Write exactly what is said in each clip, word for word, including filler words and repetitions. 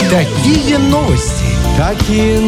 Такие новости. Такие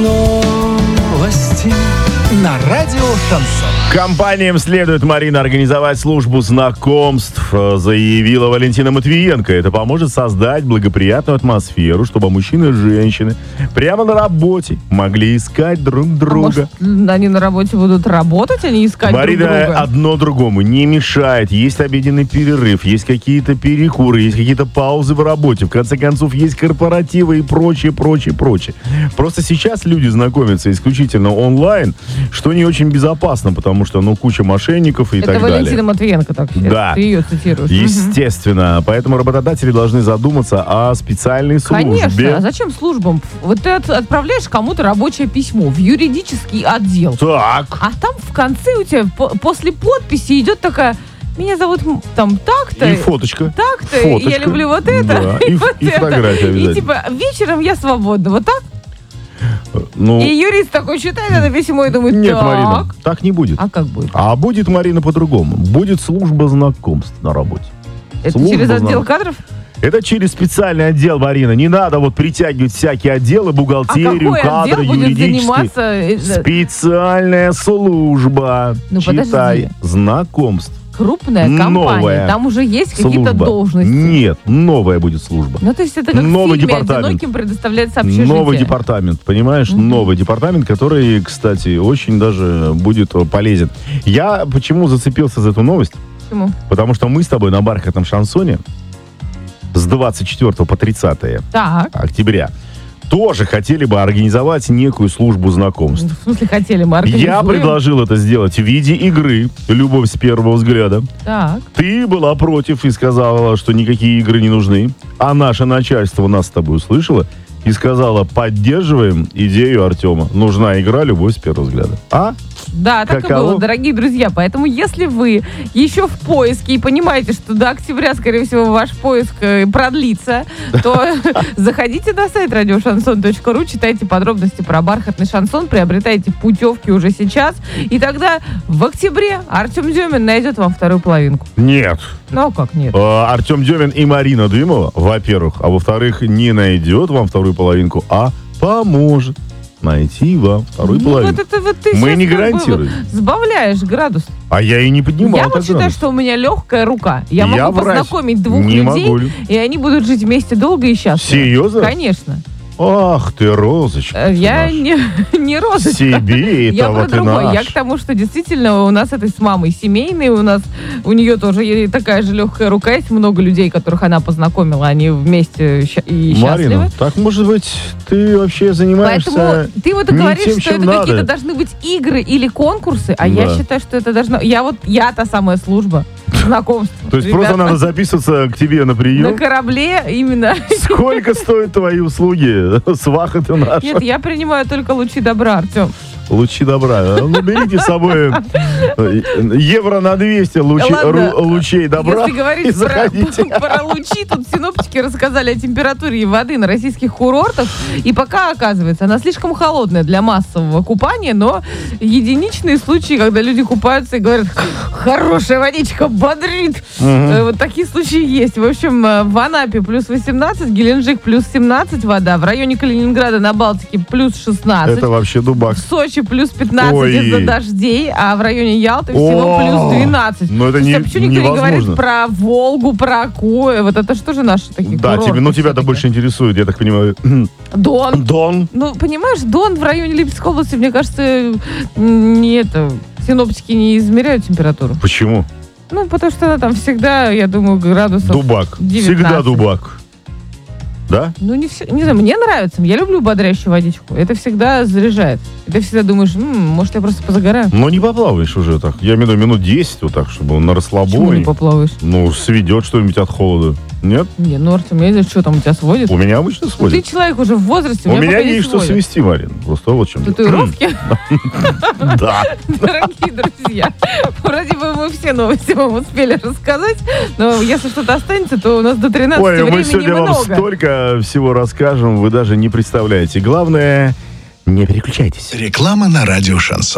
новости. На радио Шансон. Компаниям следует, Марина, организовать службу знакомств, заявила Валентина Матвиенко. Это поможет создать благоприятную атмосферу, чтобы мужчины и женщины прямо на работе могли искать друг друга. А может, они на работе будут работать, а не искать Марина, друг друга? одно другому не мешает. Есть обеденный перерыв, есть какие-то перекуры, есть какие-то паузы в работе. В конце концов, есть корпоративы и прочее, прочее, прочее. Просто сейчас люди знакомятся исключительно онлайн, что не очень безопасно, потому что, ну, куча мошенников и Это так далее. Это Валентина Матвиенко так считает. Да. Ты ее цитируешь. Естественно. Угу. Поэтому работодатели должны задуматься о специальной службе. Конечно. А зачем службам? Вот ты от, отправляешь кому-то рабочее письмо в юридический отдел. Так. А там в конце у тебя по- после подписи идет такая... Меня зовут там так-то. И фоточка. Так-то. Фоточка. Я люблю вот это. Да. И, И, вот и это. фотография обязательно. И типа вечером я свободна. Вот так? Ну, И юрист такой читает это письмо и думает, нет, так. Марина, так не будет. А как будет? А будет, Марина, по-другому. Будет служба знакомств на работе. Это Служба через отдел знакомств. кадров? Это через специальный отдел, Марина. Не надо вот притягивать всякие отделы, бухгалтерию, а какой кадры, отдел будет юридические. заниматься? Специальная служба. Ну, Читай. подожди. Знакомств. Крупная компания, Новая там уже есть какие-то служба. должности. Нет, новая будет служба. Ну, то есть это как Новый в фильме департамент. «Одиноким» предоставляется общежитие. Новый департамент, понимаешь? Мгм. Новый департамент, который, кстати, очень даже будет полезен. Я почему зацепился за эту новость? Почему? Потому что мы с тобой на бархатном шансоне с двадцать четвёртого по тридцатое Так. октября тоже хотели бы организовать некую службу знакомств. В смысле, хотели мы организуем? Я предложил это сделать в виде игры «Любовь с первого взгляда». Так. Ты была против и сказала, что никакие игры не нужны. А наше начальство нас с тобой услышало и сказала: поддерживаем идею Артема. Нужна игра «Любовь с первого взгляда». А? Да, так Каково? и было, дорогие друзья. Поэтому, если вы еще в поиске и понимаете, что до октября, скорее всего, ваш поиск э, продлится, то заходите на сайт радио шансон точка ру, читайте подробности про бархатный шансон, приобретайте путевки уже сейчас. И тогда в октябре Артем Демин найдет вам вторую половинку. Нет. Ну, а как нет? Э, Артем Демин и Марина Дымова, во-первых, а во-вторых, не найдет вам вторую половинку, а поможет найти вам вторую Ну, половинку. вот это вот ты Мы сейчас не как бы гарантируем. Сбавляешь градус. А я и не поднимал. Я вот так считаю, градус. что у меня легкая рука. Я, Я могу врач. познакомить двух Не людей, могу. и они будут жить вместе долго и счастливо. Серьезно? Конечно. Ах ты, розочка. Э, ты Я наша. не, не розочка. Себе Я этого про ты другое. наш. Я к тому, что действительно у нас это с мамой семейный, у нас у нее тоже и такая же легкая рука, есть много людей, которых она познакомила, они вместе ща- и счастливы. Марина, так может быть ты вообще занимаешься Поэтому ты вот не говоришь, тем, что чем это надо. какие-то должны быть игры или конкурсы, а я Да. считаю, что это должно... Я вот, я та самая служба знакомства. То есть Ребята, просто надо записываться к тебе на на прием? корабле именно. Сколько стоят твои услуги? Сваха ты наша. Нет, я принимаю только лучи добра, Артем. Лучи добра. Ну, берите с собой э, евро на двести лучи- Ладно. ру- лучей добра Если и говорить про, заходите. про лучи, тут синоптики рассказали о температуре воды на российских курортах. И пока, оказывается, она слишком холодная для массового купания, но единичные случаи, когда люди купаются и говорят: хорошая водичка бодрит. Э, Вот такие случаи есть. В общем, э, в Анапе плюс восемнадцать, Геленджик плюс семнадцать вода, в районе Калининграда на Балтике плюс шестнадцать. Это вообще дубак. В Сочи плюс пятнадцать Ой. из-за дождей, а в районе Ялты всего О, плюс двенадцать. ну это Слушайте, не- а почему никто не невозможно. говорит про Волгу, про Аку? Вот это что же наши такие Да, курорты тебе, ну тебя-то все-таки? больше интересует, я так понимаю. Дон. Дон. Ну, понимаешь, Дон в районе Липецкой области, мне кажется, не это, синоптики не измеряют температуру. Почему? Ну, потому что она там всегда, я думаю, градусов... Дубак. девятнадцать. Всегда дубак. Да? Ну, не, все, не знаю, мне нравится. Я люблю бодрящую водичку. Это всегда заряжает. И ты всегда думаешь: «М, может, я просто позагораю. Но не поплаваешь уже так. Я имею в виду минут десять вот так, чтобы он на Почему не расслабоне. поплаваешь? Ну, сведет что-нибудь от холода. Нет? Не, ну, Артем, я не знаю, что там у тебя сводит. У меня обычно Ты сводит. человек уже в возрасте, У меня меня пока не есть что сводит. свести, Марин. Просто вот в чем дело. Татуировки? Да. Дорогие друзья, вроде бы мы все новости вам успели рассказать, но если что-то останется, то у нас до тринадцати Ой, мы времени сегодня вам много. столько всего расскажем, вы даже не представляете. Главное, не переключайтесь. Реклама на радио Шансон.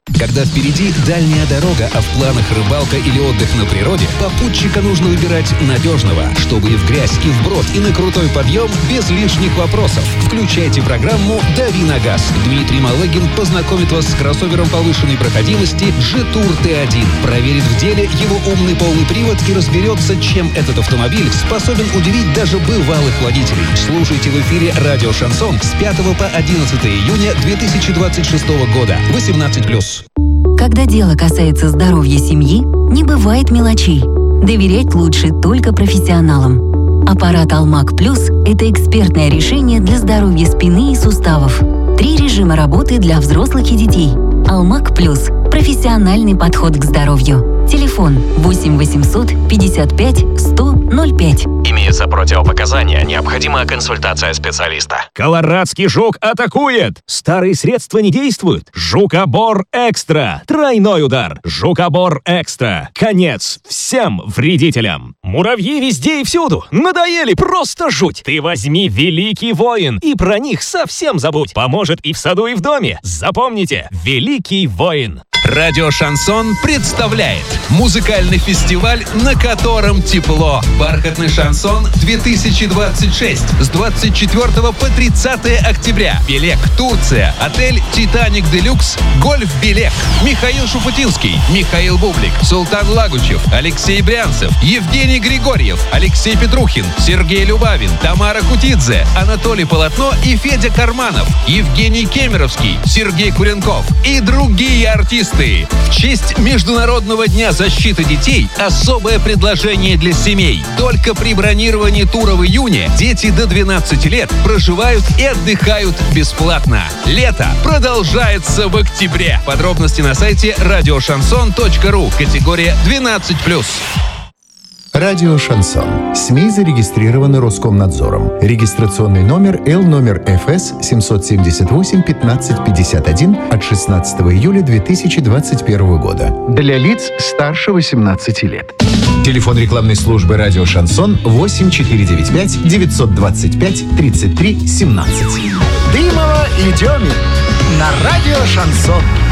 Когда впереди дальняя дорога, а в планах рыбалка или отдых на природе, попутчика нужно выбирать надежного, чтобы и в грязь, и вброд, и на крутой подъем без лишних вопросов. Включайте программу «Дави на газ». Дмитрий Малыгин познакомит вас с кроссовером повышенной проходимости G-Tour Т один. Проверит в деле его умный полный привод и разберется, чем этот автомобиль способен удивить даже бывалых водителей. Слушайте в эфире «Радио Шансон» с пятого по одиннадцатое июня две тысячи двадцать шестого года. восемнадцать плюс. Когда дело касается здоровья семьи, не бывает мелочей. Доверять лучше только профессионалам. Аппарат Алмак Плюс – это экспертное решение для здоровья спины и суставов. Три режима работы для взрослых и детей. Алмак Плюс – профессиональный подход к здоровью. Телефон восемь восемьсот пятьдесят пять сто ноль пять. Имеются противопоказания. Необходима консультация специалиста. Колорадский жук атакует! Старые средства не действуют? Жукобор Экстра! Тройной удар! Жукобор Экстра! Конец всем вредителям! Муравьи везде и всюду! Надоели просто жуть! Ты возьми Великий Воин и про них совсем забудь! Поможет и в саду, и в доме! Запомните! Великий Воин! Радио Шансон представляет музыкальный фестиваль, на котором тепло. Бархатный шансон две тысячи двадцать шесть с двадцать четвёртого по тридцатое октября. Белек, Турция. Отель «Титаник Делюкс». Гольф Белек. Михаил Шуфутинский, Михаил Бублик, Султан Лагучев, Алексей Брянцев, Евгений Григорьев, Алексей Петрухин, Сергей Любавин, Тамара Кутидзе, Анатолий Полотно и Федя Карманов, Евгений Кемеровский, Сергей Куренков и другие артисты. В честь Международного дня защиты детей особое предложение для семей. Только при бронировании тура в июне дети до двенадцати лет проживают и отдыхают бесплатно. Лето продолжается в октябре. Подробности на сайте радиошансон точка ру. Категория двенадцать плюс. Радио Шансон. СМИ зарегистрированы Роскомнадзором. Регистрационный номер Л номер Ф С семьсот семьдесят восемь пятнадцать пятьдесят один от шестнадцатого июля две тысячи двадцать первого года. Для лиц старше восемнадцати лет. Телефон рекламной службы «Радио Шансон» восемь четыре девять пять девятьсот двадцать пять тридцать три семнадцать. Дымова и Демин на радио «Шансон».